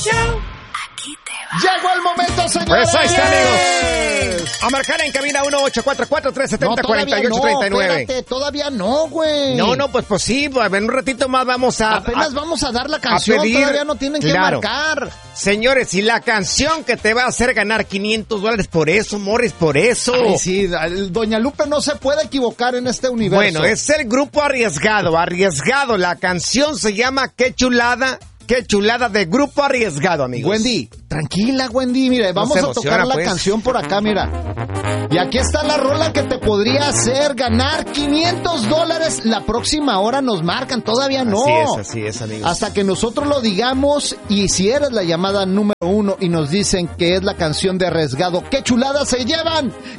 Aquí te va. Llegó el momento, señores. Pues ahí está, amigos. A marcar en cabina 1-844-370-4839. Todavía no, güey. No, pues sí, en un ratito más vamos a... Apenas vamos a dar la canción, pedir, todavía no tienen que marcar. Señores, y la canción que te va a hacer ganar $500 por eso, Morris, por eso. Ay, sí, Doña Lupe no se puede equivocar en este universo. Bueno, es el grupo Arriesgado. La canción se llama Qué chulada de Grupo Arriesgado, amigos. Wendy, tranquila, Wendy, mire, vamos a tocar la canción por acá, mira. Y aquí está la rola que te podría hacer ganar $500. La próxima hora nos marcan, todavía no. Así es, amigos. Hasta que nosotros lo digamos, y si eres la llamada número 1 y nos dicen que es la canción de Arriesgado, qué chulada se llevan